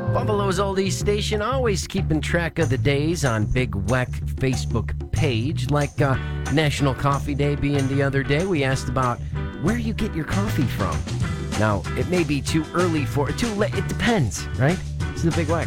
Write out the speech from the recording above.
Buffalo's Oldies Station, always keeping track of the days on Big Weck Facebook page. Like National Coffee Day being the other day, we asked about where you get your coffee from. Now, it may be too early too late. It depends, right? This is the Big Weck.